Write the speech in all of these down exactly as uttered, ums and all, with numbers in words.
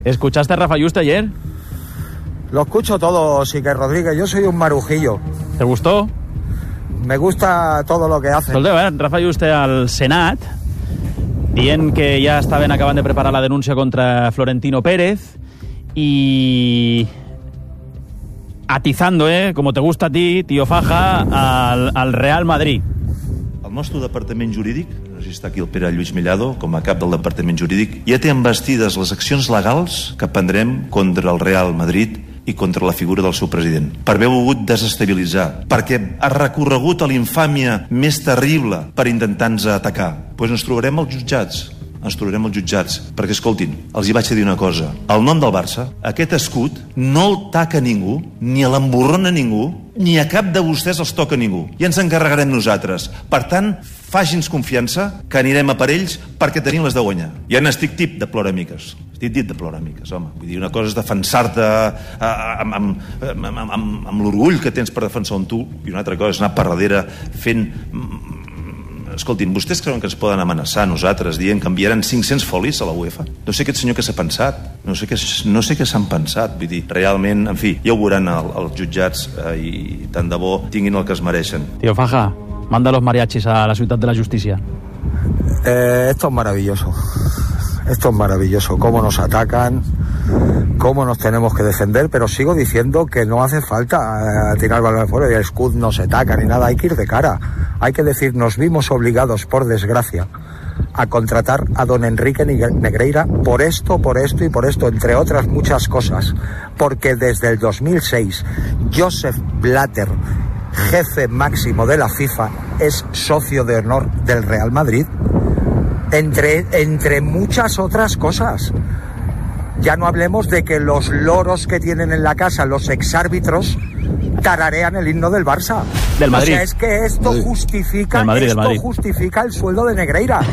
¿Escuchaste a Rafa Yuste ayer? Lo escucho todo, Sique Rodríguez. Yo soy un marujillo. ¿Te gustó? Me gusta todo lo que hace. Escolteu, eh? Rafa Yuste al Senat, dient que ja estaven acabant de preparar la denúncia contra Florentino Pérez y atizando, eh, como te gusta a ti, tío Faja, al, al Real Madrid. El nostre departament jurídic, no sé si està aquí el Pere Lluís Millado, com a cap del departament jurídic, ja té embestides les accions legals que prendrem contra el Real Madrid i contra la figura del seu president, per haver volgut desestabilitzar, perquè ha recorregut a l'infàmia més terrible per intentar-nos atacar. Doncs pues ens trobarem als jutjats, ens trobarem als jutjats, perquè, escoltin, els hi vaig a dir una cosa, el nom del Barça, aquest escut, no el taca ningú, ni l'emborrona ningú, ni a cap de vostès els toca ningú, i ens encarregarem nosaltres. Per tant, faci'ns confiança, que anirem a per ells perquè tenim les de guanyar. Ja n'estic tip de ploramiques, estic dit de ploramiques, home. Vull dir, una cosa és defensar-te amb, amb, amb, amb, amb l'orgull que tens per defensar un tu, i una altra cosa és anar per darrere fent... Escoltin, vostès creuen que ens poden amenaçar a nosaltres dient que enviaran cinc-cents folis a la UEFA? No sé aquest senyor què s'ha pensat, no sé què, no sé què s'han pensat, vull dir, realment, en fi, ja ho veuran el, els jutjats eh, i tant de bo tinguin el que es mereixen. Tío Faja, manda los mariachis a la ciutat de la justícia. Eh, esto es maravilloso. Esto es maravilloso. Cómo nos atacan, cómo nos tenemos que defender, pero sigo diciendo que no hace falta eh, tirar balones fuera y el Scud no se ataca ni nada. Hay que ir de cara. Hay que decir, nos vimos obligados, por desgracia, a contratar a don Enrique Negreira por esto, por esto y por esto, entre otras muchas cosas. Porque desde el dos mil seis, Joseph Blatter, jefe máximo de la FIFA, es socio de honor del Real Madrid. Entre, entre muchas otras cosas. Ya no hablemos de que los loros que tienen en la casa los exárbitros tararean el himno del Barça. Del Madrid. O sea, es que esto justifica, del Madrid, esto del Madrid. justifica el sueldo de Negreira.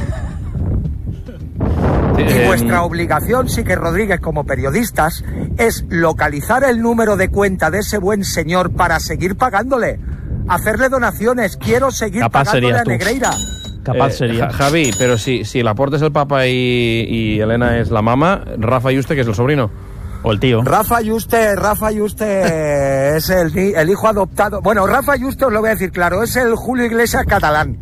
Sí, y eh, vuestra obligación, Sique Rodríguez, como periodistas, es localizar el número de cuenta de ese buen señor para seguir pagándole. Hacerle donaciones. Quiero seguir Capaz pagándole a tú. Negreira. Capaz eh, sería. Javi, pero si, si Laporta es el papa y, y Elena es la mama, Rafa Yuste, que es el sobrino. O el tío. Rafa Yuste, Rafa Yuste es el, el hijo adoptado. Bueno, Rafa Yuste, os lo voy a decir claro, es el Julio Iglesias catalán.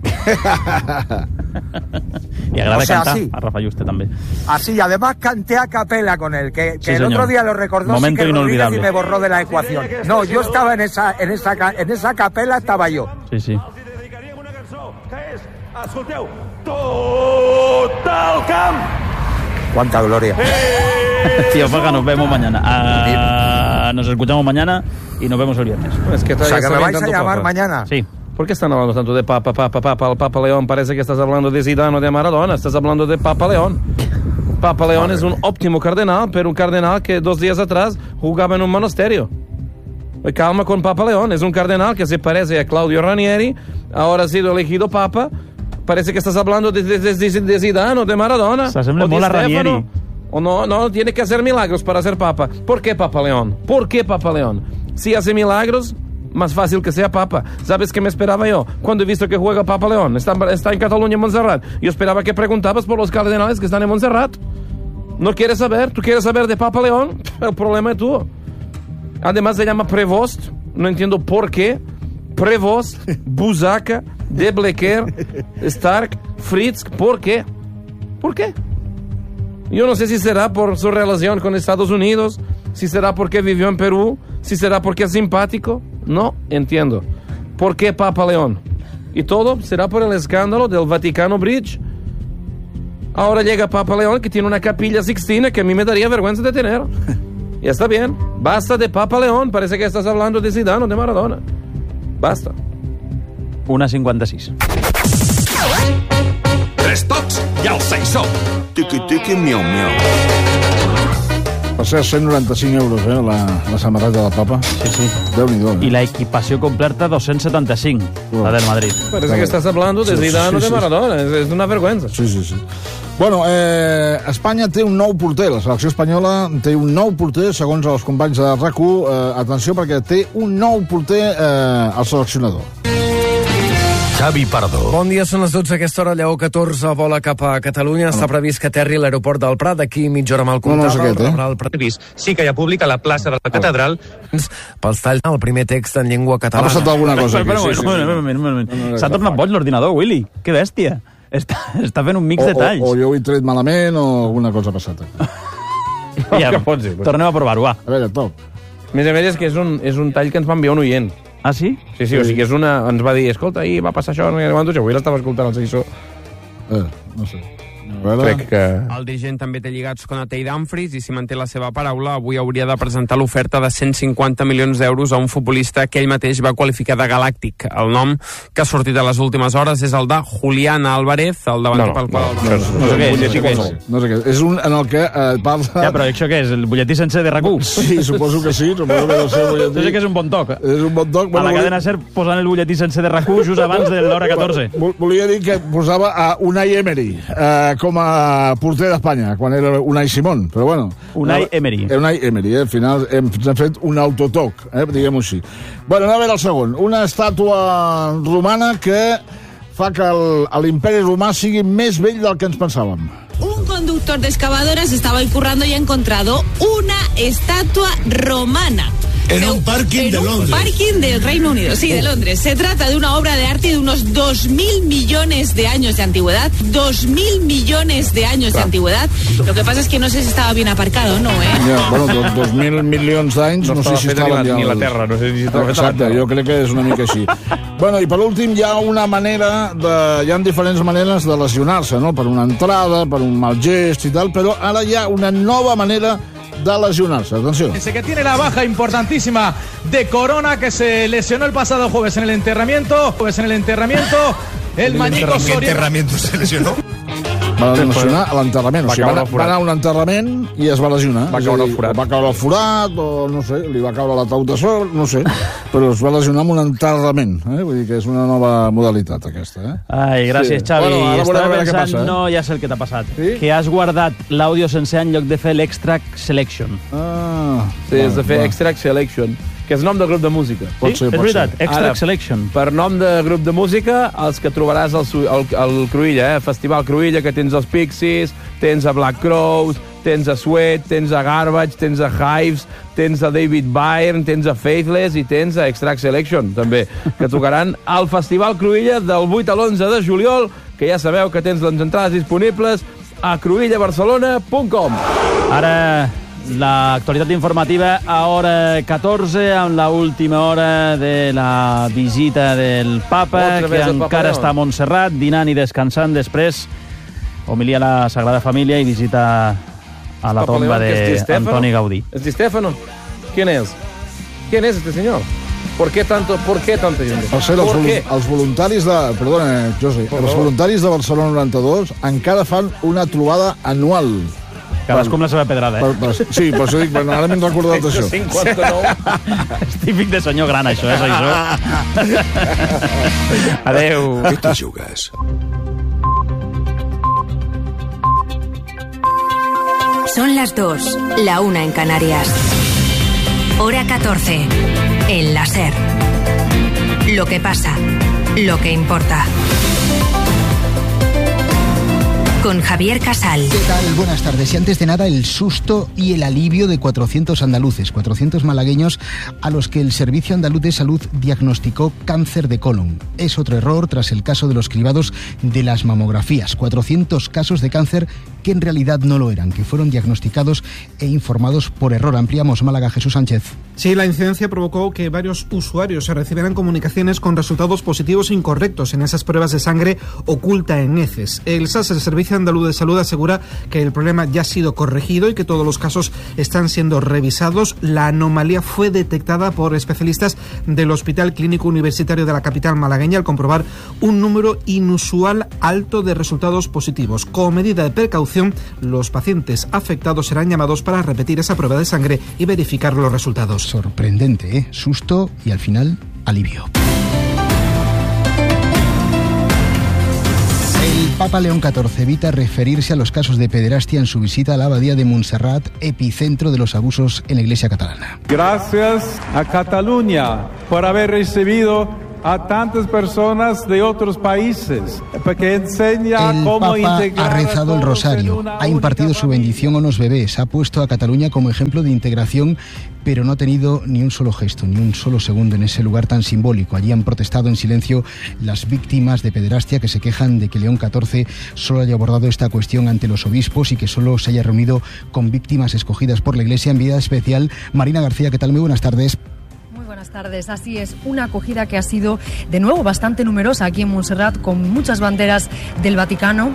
Y agrada O sea, cantar sí. a Rafa Yuste también. Así, además canté a capela con él, que, que Sí, el señor. otro día lo recordó Momento Sique Rodríguez inolvidable. y me borró de la ecuación. No, yo estaba en esa, en esa, ca- en esa capela, estaba yo. Sí, sí. Els hi dedicaríem una cançó, que és, escolteu, tot el camp! Cuánta gloria. Tío Faja, nos vemos mañana. Ah, nos escuchamos mañana y nos vemos el viernes. Es que O sea, que está me bien vais a tanto llamar papa. mañana. Sí. ¿Por qué están hablando tanto de Papa, Papa, Papa? El Papa León parece que estás hablando de Zidane o de Maradona. Estás hablando de Papa León. Papa León es un óptimo cardenal, pero un cardenal que dos días atrás jugaba en un monasterio. Calma con Papa León. Es un cardenal que se parece a Claudio Ranieri. Ahora ha sido elegido Papa. Parece que estás hablando de, de, de, de Zidane o de Maradona. Se sembla o molt a Di Stefano. Ranieri. O no, no, tiene que hacer milagros para ser Papa. ¿Por qué Papa León? ¿Por qué Papa León? Si hace milagros, más fácil que sea Papa. ¿Sabes qué me esperaba yo? Cuando he visto que juega Papa León. Está, está en Cataluña, en Montserrat. Yo esperaba que preguntabas por los cardenales que están en Montserrat. ¿No quieres saber? ¿Tú quieres saber de Papa León? El problema es tú. Además se llama Prevost. No entiendo por qué. Prevost, Buzaca, De Blecker, Stark, Fritz. ¿Por qué? ¿Por qué? Yo no sé si será por su relación con Estados Unidos, si será porque vivió en Perú, si será porque es simpático. No entiendo. ¿Por qué Papa León? Y todo será por el escándalo del Vaticano Bridge. Ahora llega Papa León, que tiene una capilla sixtina que a mí me daría vergüenza de tener. Y está bien. Basta de Papa León. Parece que estás hablando de Zidane o de Maradona. Basta. una cinquanta-sis. Tres tocs i el Saissó. Tiqui, tiqui, miau, miau. Per ser cent noranta-cinc euros, eh, la, la samarreta del Papa. Sí, sí. Déu-n'hi-do. Y la equipación completa dos-cents setanta-cinc, la del Madrid. Parece que estás hablando de Sí, Zidane sí, o de sí. Maradona. Es, es una vergüenza. Sí, sí, sí. Bueno, eh, Espanya té un nou porter. La selecció espanyola té un nou porter, segons els companys de RAC u. Eh, atenció, perquè té un nou porter eh, el seleccionador. Xavi Pardo. Bon dia, són les dotze. A aquesta hora Lleó catorze vola cap a Catalunya. Està previst que aterri a l'aeroport del Prat. D'aquí mitja hora mal comptava. No, no és aquest, eh? El previst. Sí que hi ha públic a la plaça de la Catedral. Pels talls, el primer text en llengua catalana. Ha passat alguna cosa aquí. Espera, sí, sí, sí. Un moment, un moment. S'ha tornat boig l'ordinador, Willy. Que bèstia. Està, està fent un mix o, de talls. O, o jo ho he tret malament o alguna cosa ha passat. Ja, tornem a provar-ho, va. A veure, top. A més a més, és que és un, és un tall que ens va enviar un oient. Ah, sí? Sí, sí, sí. O sigui, és una... ens va dir, escolta, ahir va passar això, no sé quant, avui l'estava escoltant el seguissor. Eh, no sé. Crec que... El dirigent també té lligats con Atei Dumfries i si manté la seva paraula, avui hauria de presentar l'oferta de cent cinquanta milions d'euros a un futbolista que ell mateix va qualificar de galàctic. El nom que ha sortit a les últimes hores és el de Julián Álvarez, el davanter no, pel qual... No, no, no, no sé què és, no sé què és. No sé què és. És un en el que eh, parla... Ja, però això què és? El butlletí sencer de RAC u? Sí, suposo que sí. Suposo que deu ser el butlletí. Jo sé que és un bon toc. És un bon toc. A la cadena SER posant el butlletí sencer de RAC u just abans de l'hora catorze. Volia dir que posava a Unai Emery eh, com a porter d'Espanya, quan era Unai Simón, però bueno... Unai Emery. Unai Emery, eh? Al final hem, hem fet un autotoc, eh? diguem-ho així. Bueno, anem a veure el segon. Una estàtua romana que fa que l'imperi romà sigui més vell del que ens pensàvem. Un conductor de excavadoras estaba ahí currando y ha encontrado una estatua romana. En un parking de Londres. En un parking del Reino Unido, sí, de Londres. Se trata de una obra de arte de unos dos mil millones de años de antigüedad. Dos mil millones de años de antigüedad. Lo que pasa es que no sé si estaba bien aparcado o no, ¿eh? Ja, bueno, dos, dos mil milions d'anys, no, no sé si estava ni, ni la Terra, no sé si estava Exacte, jo crec que és una mica així. Bueno, i per últim hi ha una manera, de, hi ha diferents maneres de lesionar-se, no? Per una entrada, per un mal gest i tal, però ara hi ha una nova manera de lesionarse. Atención. Que tiene la baja importantísima de Corona, que se lesionó el pasado jueves en el enterramiento. Jueves en el enterramiento, el Mañico Soria. ¿Qué enterramiento se lesionó? Va lesionar a l'enterrament. O sigui, va, va anar a un enterrament i es va lesionar. Va caure al forat. Va caure al forat, o no sé, li va caure l'ataúd de sol, no sé, però es va lesionar amb un enterrament. Eh? Vull dir que és una nova modalitat, aquesta. Eh? Ai, gràcies, sí. Xavi. Bueno, estava pensant, passa, eh? no, ja sé el que t'ha passat. Sí? Que has guardat l'àudio sencer en lloc de fer l'extract selection. Ah. Sí, has de fer extract selection, que és nom de grup de música. Pot sí, ser, és pot veritat, ser. extract Ara, selection. Per nom de grup de música, els que trobaràs al, al, al Cruïlla, eh? Festival Cruïlla, que tens els Pixies, tens a Black Crowes, tens a Sweat, tens a Garbage, tens a Hives, tens a David Byrne, tens a Faithless i tens a Extract Selection, també, que tocaran al Festival Cruïlla del vuit a l'onze de juliol, que ja sabeu que tens les entrades disponibles a cruïlla barcelona punt com. Ara, l'actualitat informativa a hora catorze, amb la última hora de la visita del papa, que encara està a Montserrat, dinant i descansant. Després homilia la Sagrada Família i visita a la tomba de Antoni Gaudí. ¿Es Di Stefano? ¿Quién es? ¿Quién es este señor? ¿Por qué tanto, por qué tanta gente? Per cert, els, vol els voluntaris de... Perdona, José. Els voluntaris de Barcelona noranta-dos encara fan una trobada anual. Cadascú amb la seva pedrada, eh? Per, per, sí, per això dic, per, ara m'he recordat això. És típic de senyor gran, això, eh, això. Adéu. Què t'hi jugues? Son las dos, la una en Canarias. Hora catorce, en la SER. Lo que pasa, lo que importa. Con Javier Casal. ¿Qué tal? Buenas tardes. Y antes de nada, el susto y el alivio de cuatrocientos andaluces, cuatrocientos malagueños a los que el Servicio Andaluz de Salud diagnosticó cáncer de colon. Es otro error tras el caso de los cribados de las mamografías. cuatrocientos casos de cáncer que en realidad no lo eran, que fueron diagnosticados e informados por error. Ampliamos. Málaga, Jesús Sánchez. Sí, la incidencia provocó que varios usuarios se recibieran comunicaciones con resultados positivos incorrectos en esas pruebas de sangre oculta en heces. El S A S, el Servicio Andaluz de Salud, asegura que el problema ya ha sido corregido y que todos los casos están siendo revisados. La anomalía fue detectada por especialistas del Hospital Clínico Universitario de la capital malagueña al comprobar un número inusual alto de resultados positivos. Como medida de precaución, los pacientes afectados serán llamados para repetir esa prueba de sangre y verificar los resultados. Sorprendente, ¿eh? Susto y al final, alivio. El Papa León catorce evita referirse a los casos de pederastia en su visita a la abadía de Montserrat, epicentro de los abusos en la Iglesia catalana. Gracias a Cataluña por haber recibido a tantas personas de otros países, porque enseña el cómo Papa integrar ha rezado el rosario, ha impartido su bendición a unos bebés, ha puesto a Cataluña como ejemplo de integración, pero no ha tenido ni un solo gesto, ni un solo segundo en ese lugar tan simbólico. Allí han protestado en silencio las víctimas de pederastia que se quejan de que León catorce solo haya abordado esta cuestión ante los obispos y que solo se haya reunido con víctimas escogidas por la Iglesia. Enviada especial, Marina García, ¿qué tal? Muy buenas tardes. Buenas tardes, así es, una acogida que ha sido de nuevo bastante numerosa aquí en Montserrat, con muchas banderas del Vaticano.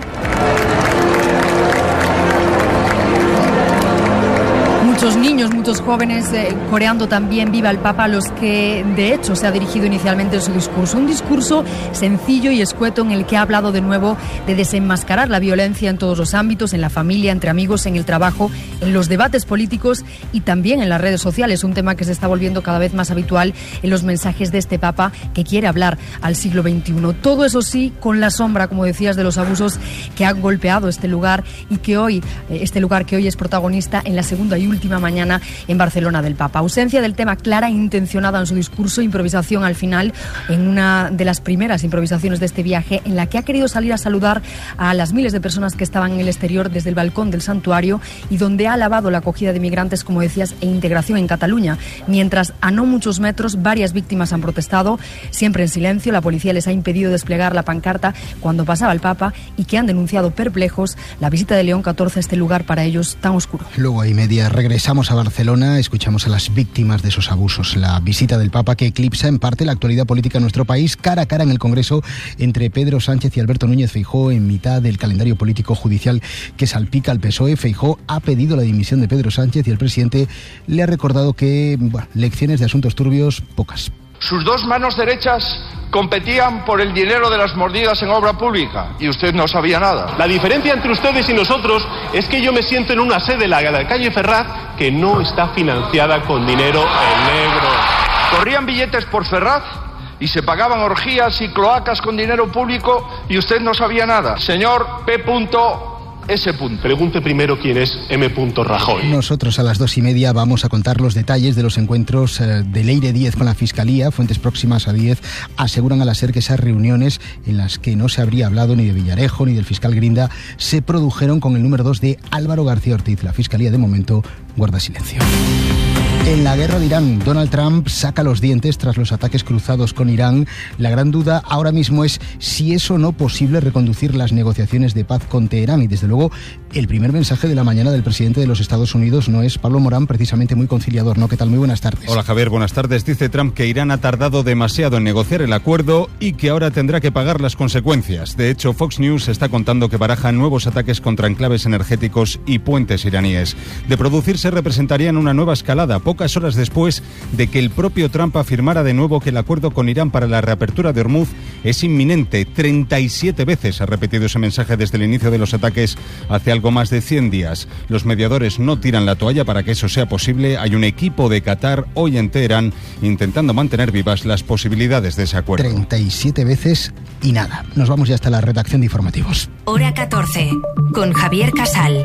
Muchos niños, muchos jóvenes eh, coreando también Viva el Papa, a los que de hecho se ha dirigido inicialmente su discurso. Un discurso sencillo y escueto en el que ha hablado de nuevo de desenmascarar la violencia en todos los ámbitos, en la familia, entre amigos, en el trabajo, en los debates políticos y también en las redes sociales, un tema que se está volviendo cada vez más habitual en los mensajes de este Papa que quiere hablar al siglo veintiuno. Todo eso sí, con la sombra, como decías, de los abusos que han golpeado este lugar y que hoy, este lugar que hoy es protagonista en la segunda y última mañana en Barcelona del Papa. Ausencia del tema clara e intencionada en su discurso, improvisación al final, en una de las primeras improvisaciones de este viaje, en la que ha querido salir a saludar a las miles de personas que estaban en el exterior desde el balcón del santuario y donde ha alabado la acogida de migrantes, como decías, e integración en Cataluña. Mientras a no muchos metros varias víctimas han protestado, siempre en silencio. La policía les ha impedido desplegar la pancarta cuando pasaba el Papa y que han denunciado perplejos la visita de León catorce a este lugar para ellos tan oscuro. Luego hay media regresamos a Barcelona, escuchamos a las víctimas de esos abusos. La visita del Papa que eclipsa en parte la actualidad política en nuestro país, cara a cara en el Congreso entre Pedro Sánchez y Alberto Núñez Feijóo en mitad del calendario político judicial que salpica al P S O E. Feijóo ha pedido la dimisión de Pedro Sánchez y el presidente le ha recordado que, bueno, lecciones de asuntos turbios, pocas. Sus dos manos derechas competían por el dinero de las mordidas en obra pública y usted no sabía nada. La diferencia entre ustedes y nosotros es que yo me siento en una sede, la de la calle Ferraz, que no está financiada con dinero en negro. Corrían billetes por Ferraz y se pagaban orgías y cloacas con dinero público y usted no sabía nada. Señor P. S. Pregunte primero quién es M. Rajoy. Nosotros a las dos y media vamos a contar los detalles de los encuentros eh, de Leire Díez con la Fiscalía. Fuentes próximas a Díez aseguran a la SER que esas reuniones en las que no se habría hablado ni de Villarejo ni del fiscal Grinda se produjeron con el número dos de Álvaro García Ortiz. La Fiscalía de momento guarda silencio. En la guerra de Irán, Donald Trump saca los dientes tras los ataques cruzados con Irán. La gran duda ahora mismo es si es o no posible reconducir las negociaciones de paz con Teherán. Y desde luego, el primer mensaje de la mañana del presidente de los Estados Unidos no es Pablo Morán, precisamente muy conciliador, ¿no? ¿Qué tal? Muy buenas tardes. Hola Javier, buenas tardes. Dice Trump que Irán ha tardado demasiado en negociar el acuerdo y que ahora tendrá que pagar las consecuencias. De hecho, Fox News está contando que barajan nuevos ataques contra enclaves energéticos y puentes iraníes. De producirse, representarían una nueva escalada, pocas horas después de que el propio Trump afirmara de nuevo que el acuerdo con Irán para la reapertura de Hormuz es inminente. treinta y siete veces ha repetido ese mensaje desde el inicio de los ataques hace algo más de cien días. Los mediadores no tiran la toalla para que eso sea posible. Hay un equipo de Qatar hoy en Teherán intentando mantener vivas las posibilidades de ese acuerdo. treinta y siete veces y nada. Nos vamos ya hasta la redacción de informativos. Hora catorce, con Javier Casal.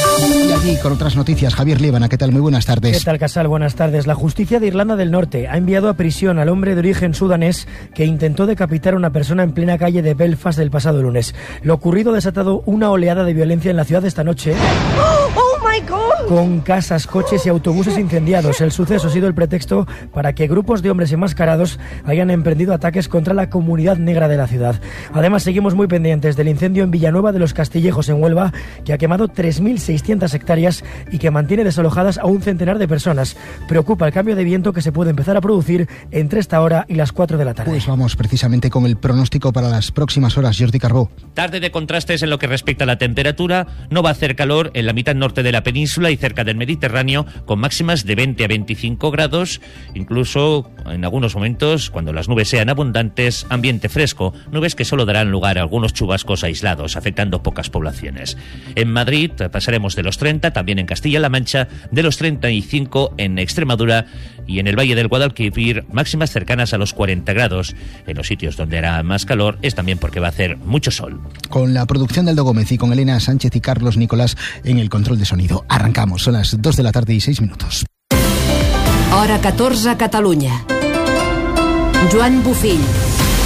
Y allí con otras noticias, Javier Líbana, ¿qué tal? Muy buenas tardes. ¿Qué tal, Casal? Buenas tardes. La justicia de Irlanda del Norte ha enviado a prisión al hombre de origen sudanés que intentó decapitar a una persona en plena calle de Belfast el pasado lunes. Lo ocurrido ha desatado una oleada de violencia en la ciudad esta noche. ¡Oh, my God! Con casas, coches y autobuses incendiados. El suceso ha sido el pretexto para que grupos de hombres enmascarados hayan emprendido ataques contra la comunidad negra de la ciudad. Además, seguimos muy pendientes del incendio en Villanueva de los Castillejos, en Huelva, que ha quemado tres mil seiscientas hectáreas y que mantiene desalojadas a un centenar de personas. Preocupa el cambio de viento que se puede empezar a producir entre esta hora y las cuatro de la tarde. Pues vamos precisamente con el pronóstico para las próximas horas. Jordi Carbó. Tarde de contrastes en lo que respecta a la temperatura. No va a hacer calor en la mitad norte de la península y cerca del Mediterráneo, con máximas de veinte a veinticinco grados, incluso en algunos momentos, cuando las nubes sean abundantes, ambiente fresco, nubes que solo darán lugar a algunos chubascos aislados, afectando pocas poblaciones. En Madrid pasaremos de los treinta, también en Castilla-La Mancha, de los treinta y cinco en Extremadura y en el Valle del Guadalquivir, máximas cercanas a los cuarenta grados. En los sitios donde hará más calor es también porque va a hacer mucho sol. Con la producción de Aldo Gómez y con Elena Sánchez y Carlos Nicolás en el control de sonido. Arrancamos, son las dos de la tarde y seis minutos. Hora catorze a Catalunya. Joan Bufill.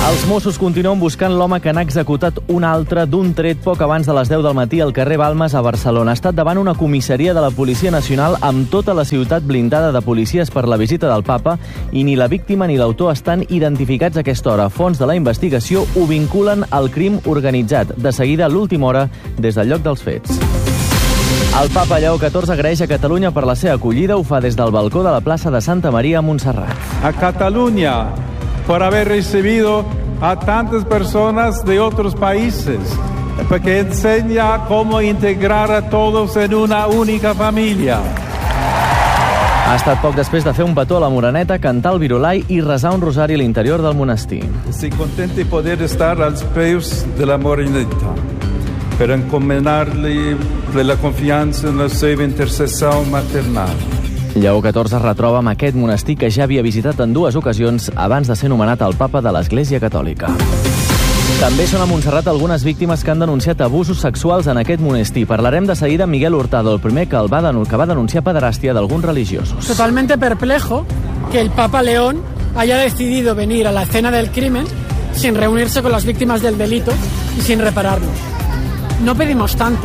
Els Mossos continuen buscant l'home que n'ha executat un altre d'un tret poc abans de les deu del matí al carrer Balmes a Barcelona. Ha estat davant una comissaria de la Policia Nacional amb tota la ciutat blindada de policies per la visita del papa i ni la víctima ni l'autor estan identificats a aquesta hora. Fonts de la investigació ho vinculen al crim organitzat. De seguida, a l'última hora, des del lloc dels fets. El papa Lleó catorze agraeix a Catalunya per la seva acollida. Ho fa des del balcó de la plaça de Santa Maria a Montserrat. A Cataluña por haber recibido a tantas personas de otros países, porque enseña cómo integrar a todos en una única familia. Ha estat poc després de fer un petó a la Moreneta, cantar el virolai i resar un rosari a l'interior del monestir. Estoy contento de poder estar als peus de la Moreneta, per encomanar-li la confiança en la seva intercessió maternal. Lleó catorze es retroba amb aquest monestir que ja havia visitat en dues ocasions abans de ser nomenat el papa de l'Església Catòlica. També són a Montserrat algunes víctimes que han denunciat abusos sexuals en aquest monestir. Parlarem de seguida amb Miguel Hurtado, el primer que, el va, denun que va denunciar pederàstia d'alguns religiosos. Totalmente perplejo que el Papa León haya decidido venir a la escena del crimen sin reunirse con las víctimas del delito y sin repararlo. No pedimos tanto.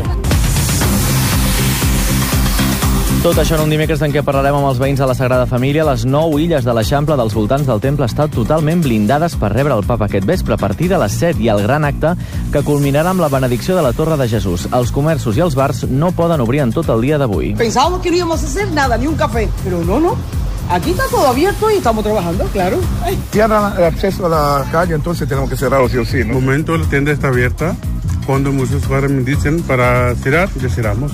Tot això en un dimecres en què parlarem amb els veïns de la Sagrada Família. Les nou illes de l'Eixample dels voltants del temple estan totalment blindades per rebre el papa aquest vespre a partir de les set i el gran acte que culminarà amb la benedicció de la Torre de Jesús. Els comerços i els bars no poden obrir en tot el dia d'avui. Pensábamos que no íbamos a hacer nada, ni un café, pero no, no. Aquí está todo abierto y estamos trabajando, claro. Cierran el acceso a la calle, entonces tenemos que cerrarlo sí o sí, ¿no? En el momento la tienda está abierta. Cuando muchos padres me dicen para cerrar, ya cerramos.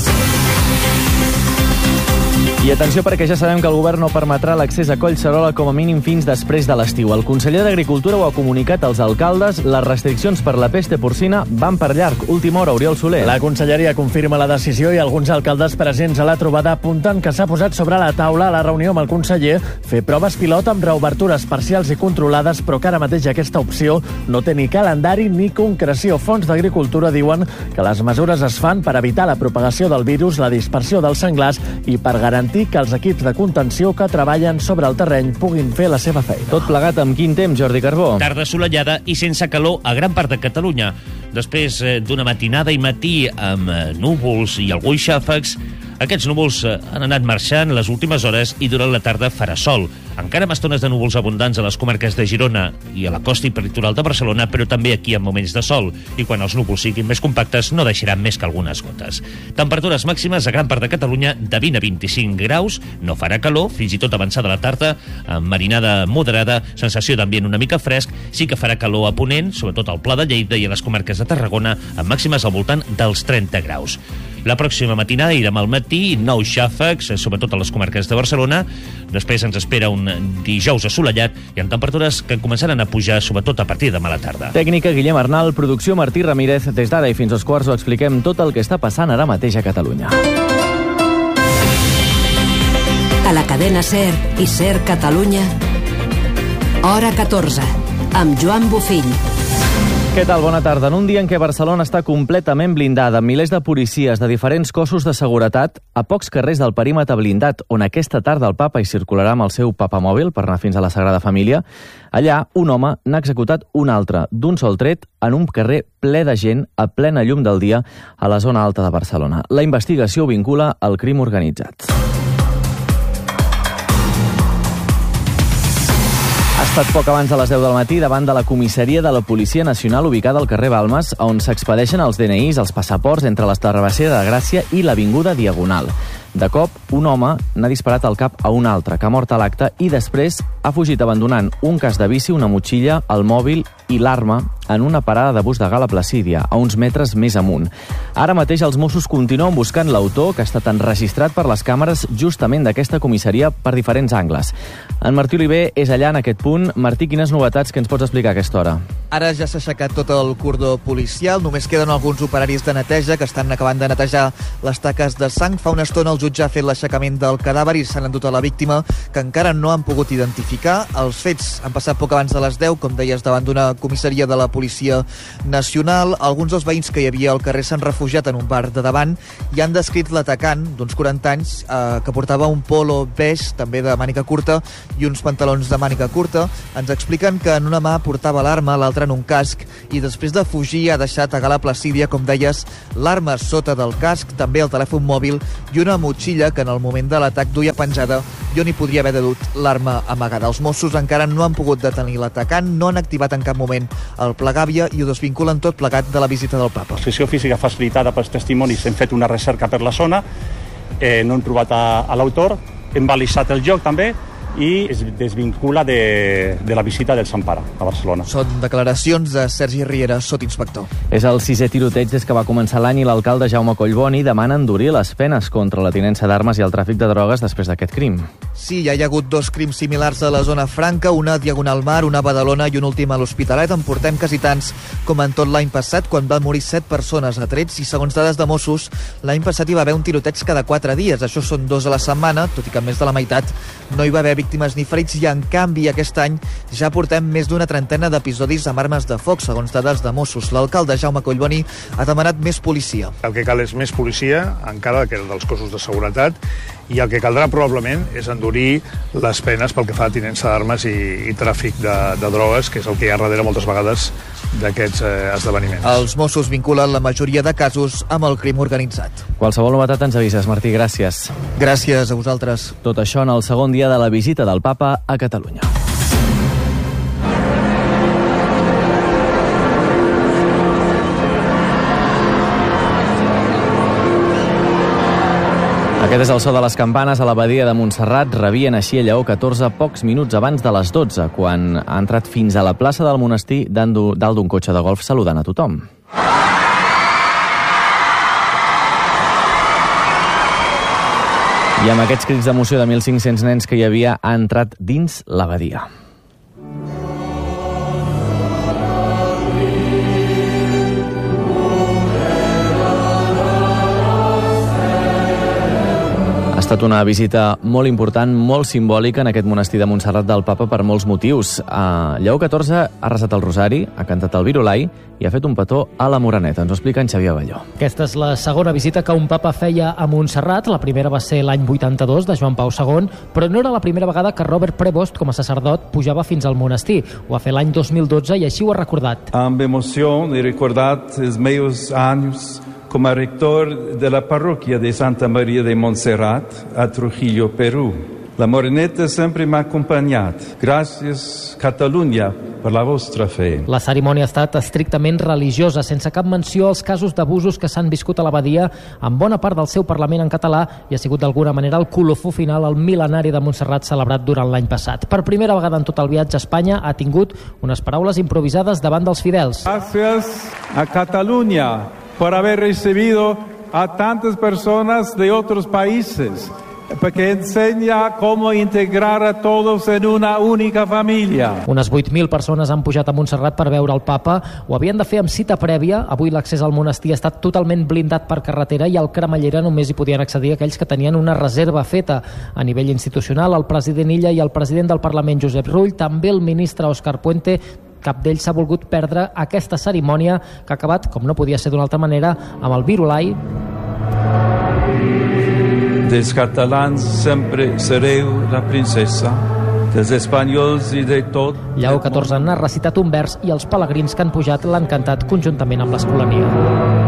I atenció perquè ja sabem que el govern no permetrà l'accés a Collserola com a mínim fins després de l'estiu. El conseller d'Agricultura ho ha comunicat als alcaldes. Les restriccions per la peste porcina van per llarg. Última hora, Oriol Soler. La conselleria confirma la decisió i alguns alcaldes presents a la trobada apunten que s'ha posat sobre la taula a la reunió amb el conseller fer proves pilot amb reobertures parcials i controlades, però que ara mateix aquesta opció no té ni calendari ni concreció. Fons d'Agricultura diuen que les mesures es fan per evitar la propagació del virus, la dispersió dels senglars i per garantir que els equips de contenció que treballen sobre el terreny puguin fer la seva feina. Tot plegat amb quin temps, Jordi Carbó? Tarda assolellada i sense calor a gran part de Catalunya. Després d'una matinada i matí amb núvols i alguns xàfecs, aquests núvols han anat marxant les últimes hores i durant la tarda farà sol. Encara amb estones de núvols abundants a les comarques de Girona i a la costa i peritoral de Barcelona, però també aquí amb moments de sol. I quan els núvols siguin més compactes no deixaran més que algunes gotes. Temperatures màximes a gran part de Catalunya de vint a vint-i-cinc graus. No farà calor, fins i tot avançada la tarda, amb marinada moderada, sensació d'ambient una mica fresc. Sí que farà calor a Ponent, sobretot al Pla de Lleida i a les comarques de Tarragona, amb màximes al voltant dels trenta graus. La pròxima matinada irem al matí, nous xàfecs, sobretot a les comarques de Barcelona. Després ens espera un dijous assolellat i amb temperatures que començaran a pujar, sobretot a partir de demà a la tarda. Tècnica Guillem Arnal, producció Martí Ramírez. Des d'ara i fins als quarts ho expliquem tot el que està passant ara mateix a Catalunya. A la cadena SER i SER Catalunya, hora catorze, amb Joan Bofill. Què tal? Bona tarda. En un dia en què Barcelona està completament blindada, amb milers de policies de diferents cossos de seguretat, a pocs carrers del perímetre blindat, on aquesta tarda el papa hi circularà amb el seu papamòbil per anar fins a la Sagrada Família, allà un home n'ha executat un altre, d'un sol tret, en un carrer ple de gent, a plena llum del dia, a la zona alta de Barcelona. La investigació vincula al crim organitzat. Ha estat poc abans de les deu del matí davant de la comissaria de la Policia Nacional ubicada al carrer Balmes, on s'expedeixen els D N Is, els passaports entre la travessera de Gràcia i l'Avinguda Diagonal. De cop, un home n'ha disparat al cap a un altre, que ha mort a l'acte i després ha fugit abandonant un cas de bici, una motxilla, el mòbil i l'arma en una parada de bus de Gala Placídia, a uns metres més amunt. Ara mateix els Mossos continuen buscant l'autor, que ha estat enregistrat per les càmeres justament d'aquesta comissaria per diferents angles. En Martí Oliver és allà en aquest punt. Martí, quines novetats que ens pots explicar a aquesta hora? Ara ja s'ha aixecat tot el cordó policial, només queden alguns operaris de neteja que estan acabant de netejar les taques de sang. Fa una estona el jutge ha fet l'aixecament del cadàver i s'han endut a la víctima, que encara no han pogut identificar. Els fets han passat poc abans de les deu, com deies, davant d'una comissaria de la Policia Nacional. Alguns dels veïns que hi havia al carrer s'han refugiat en un bar de davant i han descrit l'atacant, d'uns quaranta anys, eh, que portava un polo beix, també de mànica curta, i uns pantalons de mànica curta. Ens expliquen que en una mà portava l'arma, l'altra en un casc, i després de fugir ha deixat a Gala Placídia, com deies, l'arma sota del casc, també el telèfon mòbil i una motxilla que en el moment de l'atac duia penjada i on hi podria haver dut l'arma amagada. Els Mossos encara no han pogut detenir l'atacant, no han activat en cap moment el Pla Gàbia i ho desvinculen tot plegat de la visita del papa. La sessió física facilitada pels testimonis, hem fet una recerca per la zona, eh, no hem trobat a, a l'autor, hem balisat el lloc també i es desvincula de, de la visita del Sant Pare a Barcelona. Són declaracions de Sergi Riera, sotinspector. És el sisè tiroteig des que va començar l'any i l'alcalde Jaume Collboni demana endurir les penes contra la tinença d'armes i el tràfic de drogues després d'aquest crim. Sí, ja hi ha hagut dos crims similars a la zona franca, una a Diagonal Mar, una a Badalona i un últim a l'Hospitalet. En portem quasi tants com en tot l'any passat, quan van morir set persones a trets, i segons dades de Mossos, l'any passat hi va haver un tiroteig cada quatre dies. Això són dos a la setmana, tot i que més de la meitat no hi va haver víctimes ni ferits, i en canvi aquest any ja portem més d'una trentena d'episodis amb armes de foc, segons dades de Mossos. L'alcalde Jaume Collboni ha demanat més policia. El que cal és més policia, encara que dels cossos de seguretat, i el que caldrà probablement és endurir les penes pel que fa a tinença d'armes i, i tràfic de, de drogues, que és el que hi ha darrere moltes vegades d'aquests eh, esdeveniments. Els Mossos vinculen la majoria de casos amb el crim organitzat. Qualsevol novetat ens avises, Martí, gràcies. Gràcies a vosaltres. Tot això en el segon dia de la visita del Papa a Catalunya. Aquest és el so de les campanes a l'abadia de Montserrat. Rebien així a Lleó catorze pocs minuts abans de les dotze, quan ha entrat fins a la plaça del monestir dalt d'un cotxe de golf saludant a tothom. I amb aquests crits d'emoció de mil cinc-cents nens que hi havia, ha entrat dins l'abadia. Ha estat una visita molt important, molt simbòlica en aquest monestir de Montserrat del Papa per molts motius. Uh, Lleó catorze ha resat el rosari, ha cantat el virulai i ha fet un petó a la Moreneta. Ens ho explica en Xavier Abelló. Aquesta és la segona visita que un papa feia a Montserrat. La primera va ser l'any vuitanta-dos, de Joan Pau segon, però no era la primera vegada que Robert Prevost, com a sacerdot, pujava fins al monestir. Ho va fer l'any dos mil dotze i així ho ha recordat. Amb emoció he recordat els meus anys como rector de la parroquia de Santa María de Montserrat a Trujillo, Perú. La Moreneta sempre m'ha acompanyat. Gràcies, Catalunya, per la vostra fe. La cerimònia ha estat estrictament religiosa, sense cap menció als casos d'abusos que s'han viscut a l'abadia, amb bona part del seu Parlament en català, i ha sigut d'alguna manera el colofó final al mil·lenari de Montserrat celebrat durant l'any passat. Per primera vegada en tot el viatge a Espanya ha tingut unes paraules improvisades davant dels fidels. Gràcies a Catalunya por haber recibido a tantas personas de otros países, porque enseña cómo integrar a todos en una única familia. Unes vuit mil persones han pujat a Montserrat per veure el papa. Ho havien de fer amb cita prèvia. Avui l'accés al monestir ha estat totalment blindat per carretera i al Cremallera només hi podien accedir aquells que tenien una reserva feta. A nivell institucional, el president Illa i el president del Parlament, Josep Rull, també el ministre Òscar Puente, cap d'ells s'ha volgut perdre aquesta cerimònia que ha acabat, com no podia ser d'una altra manera, amb el virulai. Dels catalans sempre sereu la princesa, dels espanyols i de tot. Lleó catorze n'ha recitat un vers i els pelegrins que han pujat l'han cantat conjuntament amb l'Escolania.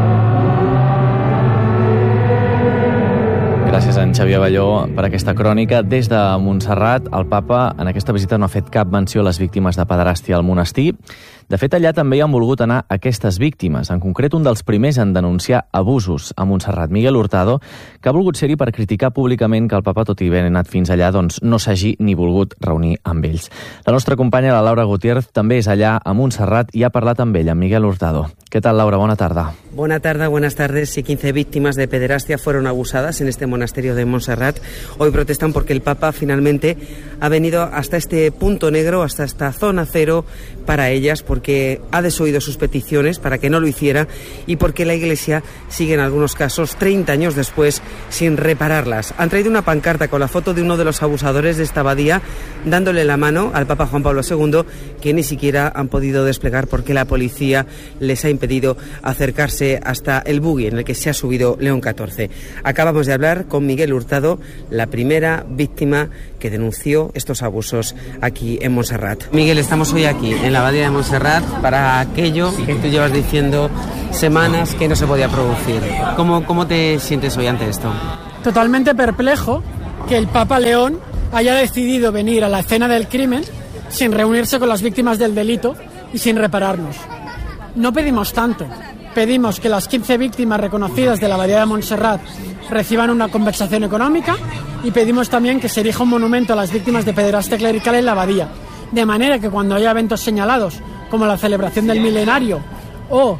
Gràcies a en Xavier Abelló per aquesta crònica. Des de Montserrat, el papa en aquesta visita no ha fet cap menció a les víctimes de pederàstia al monestir. De fet, allà també hi han volgut anar aquestes víctimes. En concret, un dels primers en denunciar abusos a Montserrat, Miguel Hurtado, que ha volgut ser-hi per criticar públicament que el papa, tot i haver anat fins allà, doncs no s'hagi ni volgut reunir amb ells. La nostra companya, la Laura Gutiérrez, també és allà a Montserrat i ha parlat amb ell, amb Miguel Hurtado. Què tal, Laura? Bona tarda. Buena tarde, buenas tardes. Y quince víctimas de pederastia fueron abusadas en este monasterio de Montserrat. Hoy protestan porque el Papa finalmente ha venido hasta este punto negro, hasta esta zona cero para ellas, porque ha desoído sus peticiones para que no lo hiciera y porque la Iglesia sigue en algunos casos treinta años después sin repararlas. Han traído una pancarta con la foto de uno de los abusadores de esta abadía dándole la mano al Papa Juan Pablo segundo, que ni siquiera han podido desplegar porque la policía les ha impedido acercarse hasta el buggy en el que se ha subido León catorce. Acabamos de hablar con Miguel Hurtado, la primera víctima que denunció estos abusos aquí en Montserrat. Miguel, estamos hoy aquí en la abadía de Montserrat para aquello que tú llevas diciendo semanas que no se podía producir. ¿Cómo, cómo te sientes hoy ante esto? Totalmente perplejo que el Papa León haya decidido venir a la escena del crimen sin reunirse con las víctimas del delito y sin repararnos. No pedimos tanto. Pedimos que las quince víctimas reconocidas de la abadía de Montserrat reciban una compensación económica y pedimos también que se erija un monumento a las víctimas de pederastia clerical en la abadía, de manera que cuando haya eventos señalados como la celebración del milenario o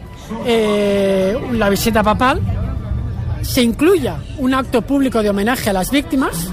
eh, la visita papal, se incluya un acto público de homenaje a las víctimas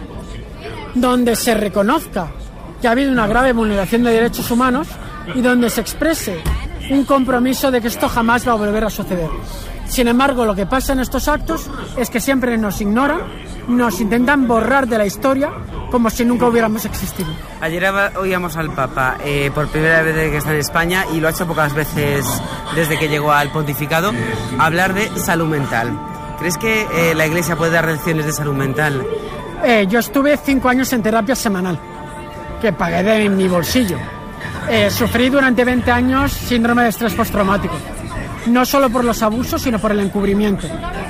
donde se reconozca que ha habido una grave vulneración de derechos humanos y donde se exprese un compromiso de que esto jamás va a volver a suceder. Sin embargo, lo que pasa en estos actos es que siempre nos ignoran, nos intentan borrar de la historia como si nunca hubiéramos existido. Ayer oíamos al Papa eh, por primera vez desde que está en España, y lo ha hecho pocas veces desde que llegó al pontificado, hablar de salud mental. ¿Crees que eh, la Iglesia puede dar lecciones de salud mental? Eh, yo estuve cinco años en terapia semanal, que pagué de mi bolsillo. Eh, sufrí durante veinte años síndrome de estrés postraumático, no solo por los abusos, sino por el encubrimiento.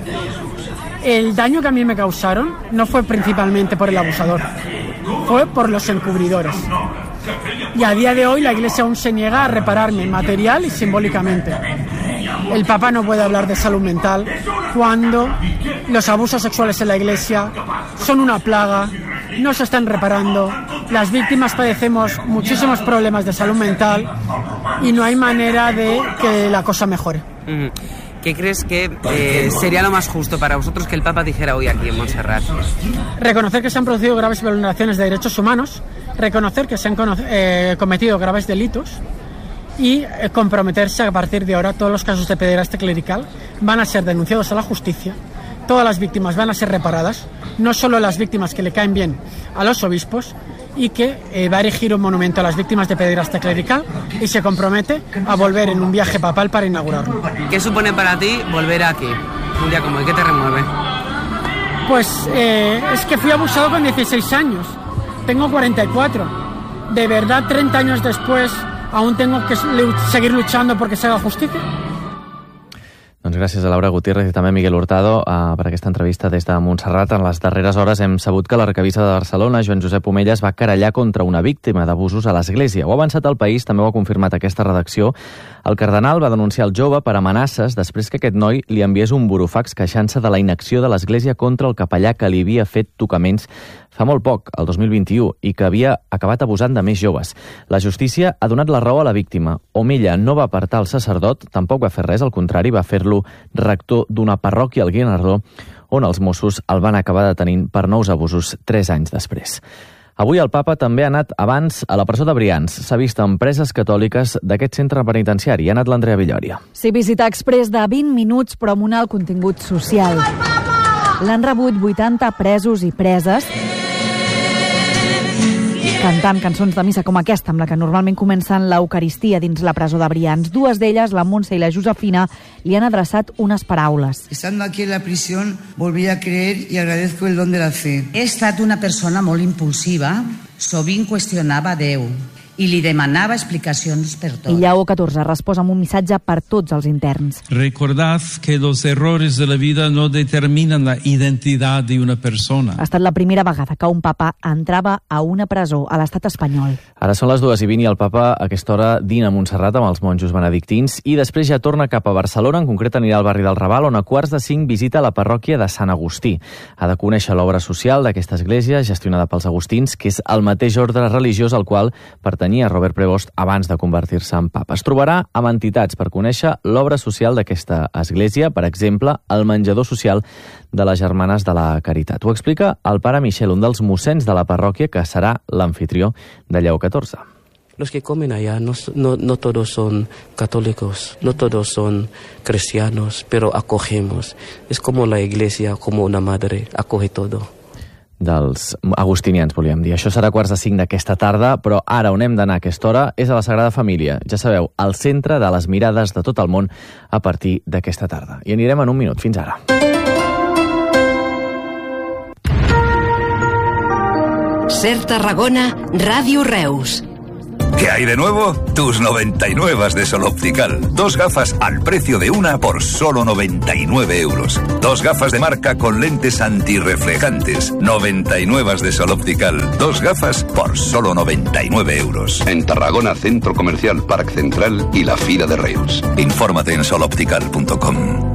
El daño que a mí me causaron no fue principalmente por el abusador, fue por los encubridores. Y a día de hoy la Iglesia aún se niega a repararme material y simbólicamente. El Papa no puede hablar de salud mental cuando los abusos sexuales en la Iglesia son una plaga, no se están reparando, las víctimas padecemos muchísimos problemas de salud mental y no hay manera de que la cosa mejore. ¿Qué crees que eh, sería lo más justo para vosotros que el Papa dijera hoy aquí en Montserrat? Reconocer que se han producido graves vulneraciones de derechos humanos, reconocer que se han eh, cometido graves delitos y eh, comprometerse a partir de ahora todos los casos de pederastia clerical van a ser denunciados a la justicia. Todas las víctimas van a ser reparadas, no solo las víctimas que le caen bien a los obispos, y que eh, va a erigir un monumento a las víctimas de pederastia clerical y se compromete a volver en un viaje papal para inaugurarlo. ¿Qué supone para ti volver aquí, un día como hoy? ¿Qué te remueve? Pues eh, es que fui abusado con dieciséis años, tengo cuarenta y cuatro. ¿De verdad treinta años después aún tengo que seguir luchando porque se haga justicia? Doncs gràcies a Laura Gutiérrez i també a Miguel Hurtado uh, per aquesta entrevista des de Montserrat. En les darreres hores hem sabut que l'arquebisbe de Barcelona, Joan Josep Omella, va querellar contra una víctima d'abusos a l'Església. Ho ha avançat al País, també ho ha confirmat aquesta redacció. El cardenal va denunciar el jove per amenaces després que aquest noi li enviés un burofax queixant-se de la inacció de l'Església contra el capellà que li havia fet tocaments fa molt poc, el dos mil vint-i-u, i que havia acabat abusant de més joves. La justícia ha donat la raó a la víctima. Omella no va apartar el sacerdot, tampoc va fer res, al contrari, va fer-lo rector d'una parròquia al Guinardó, on els Mossos el van acabar detenint per nous abusos tres anys després. Avui el Papa també ha anat abans a la presó de Brians. S'ha vist amb preses catòliques d'aquest centre penitenciari. Ha anat l'Andrea Villòria. Sí, visita exprés de vint minuts, però amb un alt contingut social. L'han rebut vuitanta presos i preses cantant cançons de missa com aquesta, amb la que normalment comencen l'Eucaristia dins la presó de Brians. Dues d'elles, la Montse i la Josefina, li han adreçat unes paraules. Estando aquí en la prisión, volví a creer y agradezco el don de la fe. He estat una persona molt impulsiva, sovint qüestionava Déu i li demanava explicacions per tot. I Lleó catorze respost amb un missatge per tots els interns. Recordad que los errores de la vida no determinan la identidad de una persona. Ha estat la primera vegada que un papa entrava a una presó a l'estat espanyol. Ara són les dues i vint i el papa a aquesta hora dina a Montserrat amb els monjos benedictins i després ja torna cap a Barcelona, en concret anirà al barri del Raval, on a quarts de cinc visita la parròquia de Sant Agustí. Ha de conèixer l'obra social d'aquesta església gestionada pels agustins, que és el mateix ordre religiós al qual pertany pertanyia a Robert Prevost abans de convertir-se en papa. Es trobarà amb entitats per conèixer l'obra social d'aquesta església, per exemple, el menjador social de les Germanes de la Caritat. Ho explica el pare Michel, un dels mossens de la parròquia que serà l'anfitrió de Lleó catorze. Los que comen allá no, no, no todos son católicos, no todos son cristianos, pero acogemos. Es como la iglesia, como una madre, acoge todo. Dels agustinians, volíem dir. Això serà quarts de cinc d'aquesta tarda, però ara on hem d'anar a aquesta hora és a la Sagrada Família. Ja sabeu, al centre de les mirades de tot el món a partir d'aquesta tarda. I anirem en un minut. Fins ara. Ser Tarragona, Ràdio Reus. ¿Qué hay de nuevo? Tus noventa y nueve de Sol Optical. Dos gafas al precio de una por solo noventa y nueve euros. Dos gafas de marca con lentes antirreflejantes. noventa y nueve de Sol Optical. Dos gafas por solo noventa y nueve euros. En Tarragona, Centro Comercial Parc Central y la Fira de Reus. Infórmate en sol optical punto com.